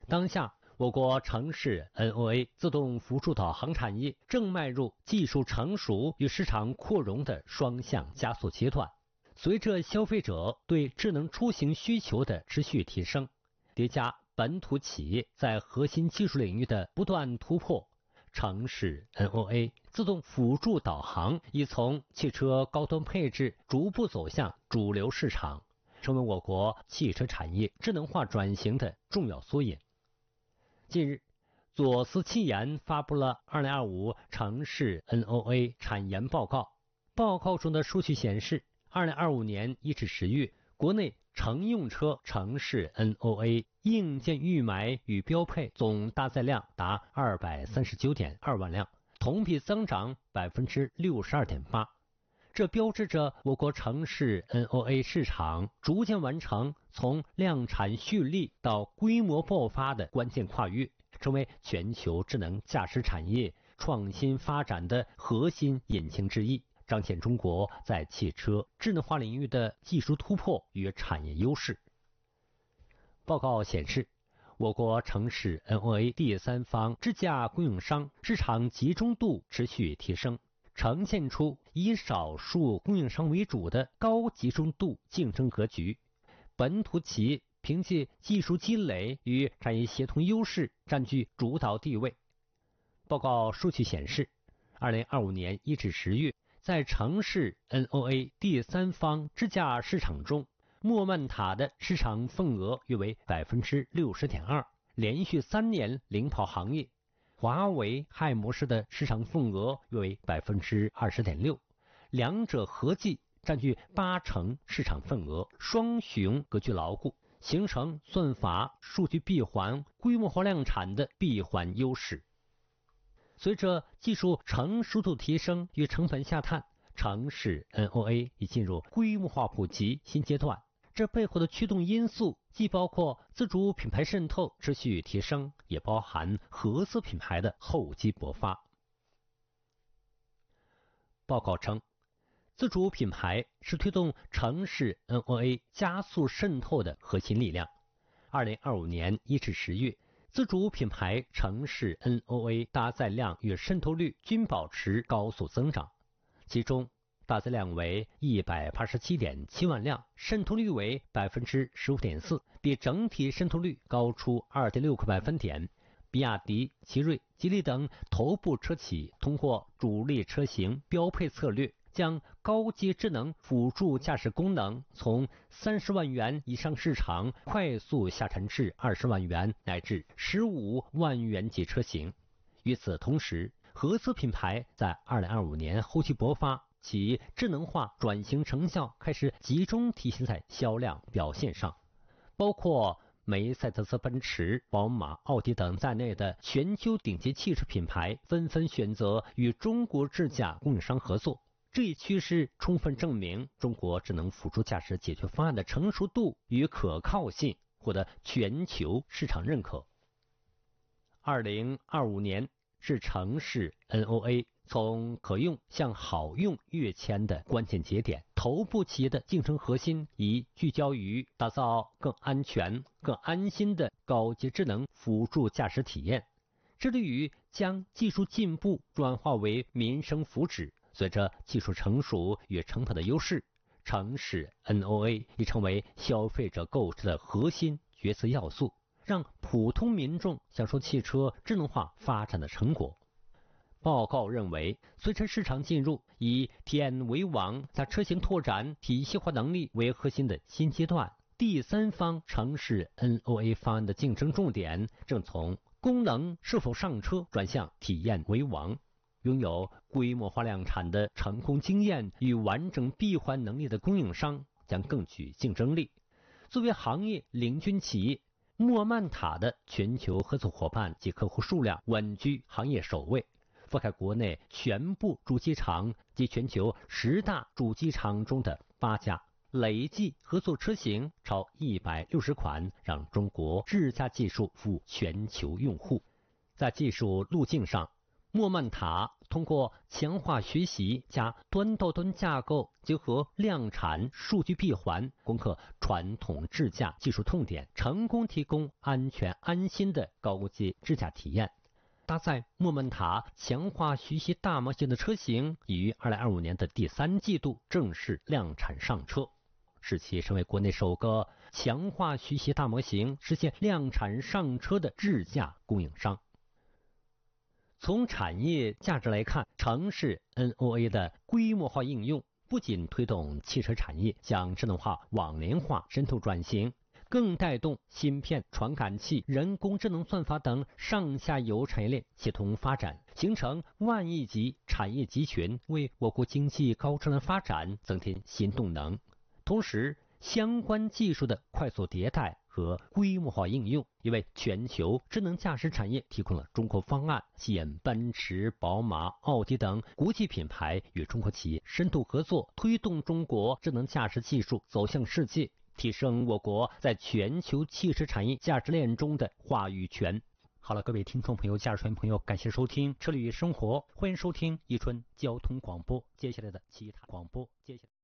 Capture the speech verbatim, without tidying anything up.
当下，我国城市 N O A 自动辅助导航产业正迈入技术成熟与市场扩容的双向加速阶段。随着消费者对智能出行需求的持续提升，叠加本土企业在核心技术领域的不断突破，城市 N O A 自动辅助导航已从汽车高端配置逐步走向主流市场，成为我国汽车产业智能化转型的重要缩影。近日，左思汽研发布了二零二五城市 N O A 产研报告。报告中的数据显示，二零二五年一至十月，国内乘用车城市 N O A 硬件预买与标配总搭载量达二百三十九点二万辆，同比增长百分之六十二点八。这标志着我国城市 N O A 市场逐渐完成从量产蓄力到规模爆发的关键跨越，成为全球智能驾驶产业创新发展的核心引擎之一，彰显中国在汽车智能化领域的技术突破与产业优势。报告显示，我国城市 N O A 第三方支架供应商市场集中度持续提升，呈现出以少数供应商为主的高集中度竞争格局。本土企业凭借技术积累与产业协同优势占据主导地位。报告数据显示，二零二五年一至十月，在城市 N O A 第三方支架市场中，莫曼塔的市场份额约为百分之六十点二，连续三年领跑行业。华为 Hi 模式的市场份额约为百分之二十点六，两者合计占据八成市场份额，双雄格局牢固，形成算法、数据闭环、规模化量产的闭环优势。随着技术成熟度提升与成本下探，城市 N O A 已进入规模化普及新阶段。这背后的驱动因素既包括自主品牌渗透持续提升，也包含合资品牌的厚积薄发。报告称，自主品牌是推动城市 N O A 加速渗透的核心力量。二零二五年一至十月，自主品牌城市 N O A 搭载量与渗透率均保持高速增长，其中搭载量为一百八十七点七万辆，渗透率为百分之十五点四，比整体渗透率高出二点六个百分点。比亚迪、奇瑞、吉利等头部车企通过主力车型标配策略，将高阶智能辅助驾驶功能从三十万元以上市场快速下沉至二十万元乃至十五万元级车型。与此同时，合资品牌在二零二五年厚积薄发，其智能化转型成效开始集中体现在销量表现上，包括梅赛德斯奔驰、宝马、奥迪等在内的全球顶级汽车品牌纷纷选择与中国智驾供应商合作。这一趋势充分证明中国智能辅助驾驶解决方案的成熟度与可靠性获得全球市场认可。二零二五年是城市 N O A 从可用向好用跃迁的关键节点，头部企业的竞争核心已聚焦于打造更安全、更安心的高阶智能辅助驾驶体验，致力于将技术进步转化为民生福祉。随着技术成熟与成本的优势，城市 N O A 已成为消费者购车的核心决策要素，让普通民众享受汽车智能化发展的成果。报告认为，随着市场进入以体验为王、在车型拓展体系化能力为核心的新阶段，第三方城市 N O A 方案的竞争重点正从功能是否上车转向体验为王。拥有规模化量产的成功经验与完整闭环能力的供应商将更具竞争力。作为行业领军企业，莫曼塔的全球合作伙伴及客户数量稳居行业首位，覆盖国内全部主机厂及全球十大主机厂中的八家，累计合作车型超一百六十款，让中国智驾技术服务全球用户。在技术路径上， 莫曼塔通过强化学习加端到端架构，结合量产数据闭环，攻克传统智驾技术痛点，成功提供安全安心的高阶智驾体验。搭载莫曼塔强化学习大模型的车型已于二零二五年的第三季度正式量产上车，使其成为国内首个强化学习大模型实现量产上车的智驾供应商。从产业价值来看，城市 N O A 的规模化应用不仅推动汽车产业向智能化、网联化深度转型，更带动芯片、传感器、人工智能算法等上下游产业链协同发展，形成万亿级产业集群，为我国经济高质量发展增添新动能。同时，相关技术的快速迭代和规模化应用，也为全球智能驾驶产业提供了中国方案，吸引奔驰、宝马、奥迪等国际品牌与中国企业深度合作，推动中国智能驾驶技术走向世界，提升我国在全球汽车产业价值链中的话语权。好了，各位听众朋友、驾驶员朋友，感谢收听《车里生活》，欢迎收听宜春交通广播。接下来的其他广播，接下来。